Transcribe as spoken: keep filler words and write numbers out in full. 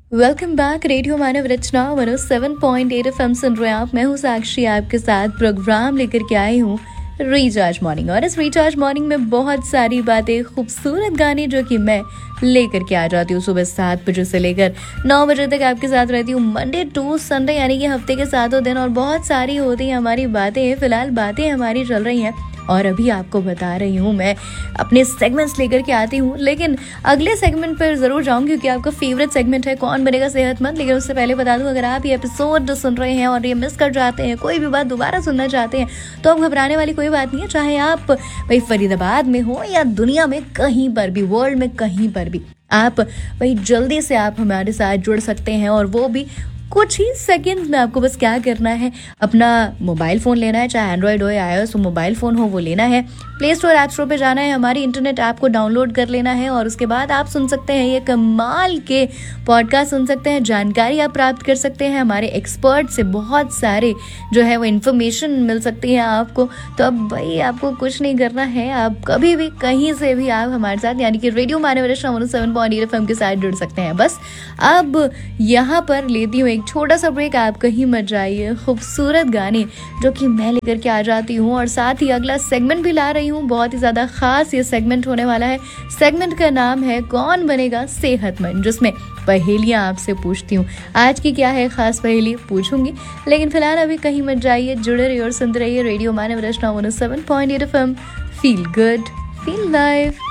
Welcome back. Radio मानव रचना one seven point eight F M सुन रहे हैं आप। मैं हूँ साक्षी, आपके साथ प्रोग्राम लेकर के आई हूँ रिचार्ज मॉर्निंग। और इस रिचार्ज मॉर्निंग में बहुत सारी बातें, खूबसूरत गाने जो कि मैं लेकर के आ जाती हूँ सुबह सात बजे से लेकर नौ बजे तक आपके साथ रहती हूँ, मंडे टू संडे, यानी कि हफ्ते के सातों दिन। और बहुत सारी होती हैं हमारी बातें, फिलहाल बातें हमारी चल रही हैं और अभी आपको बता रही हूँ मैं अपने सेगमेंट्स लेकर के आती हूँ। लेकिन अगले सेगमेंट पर जरूर जाऊंगी क्योंकि आपका फेवरेट सेगमेंट है कौन बनेगा सेहतमंद। लेकिन उससे पहले बता दूं, अगर आप ये एपिसोड सुन रहे हैं और ये मिस कर जाते हैं, कोई भी बात दोबारा सुनना चाहते हैं, तो अब घबराने वाली कोई बात नहीं है। चाहे आप भाई फरीदाबाद में हो या दुनिया में कहीं पर भी, वर्ल्ड में कहीं पर भी, आप भाई जल्दी से आप हमारे साथ जुड़ सकते हैं। और वो भी कुछ ही सेकंड्स में। आपको बस क्या करना है, अपना मोबाइल फ़ोन लेना है, चाहे एंड्रॉयड हो या आईओएस, मोबाइल फ़ोन हो वो लेना है, प्ले स्टोर ऐप स्टोर पे जाना है, हमारी इंटरनेट ऐप को डाउनलोड कर लेना है और उसके बाद आप सुन सकते हैं ये कमाल के पॉडकास्ट सुन सकते हैं, जानकारी आप प्राप्त कर सकते हैं, हमारे एक्सपर्ट से बहुत सारे जो है वो इन्फॉर्मेशन मिल सकती है आपको। तो अब भाई आपको कुछ नहीं करना है, आप कभी भी कहीं से भी आप हमारे साथ यानी कि रेडियो मानव रचना one seven point eight F M के साथ जुड़ सकते हैं। बस अब यहाँ पर लेती हूँ एक छोटा सा ब्रेक, आप कहीं मत जाइए। खूबसूरत गाने जो कि मैं लेकर के आ जाती हूँ और साथ ही अगला सेगमेंट भी ला रही हूँ। बहुत ही ज़्यादा खास ये सेगमेंट होने वाला है। सेगमेंट का नाम है कौन बनेगा सेहतमंद, जिसमें पहेलियाँ आपसे पूछती हूँ। आज की क्या है खास पहेली पूछूंगी, लेकिन फिलहाल अभी कहीं मत जाइए, जुड़े रहिए और सुनते रहिए रेडियो मानव रचना one seven point eight F M. Feel good, feel live.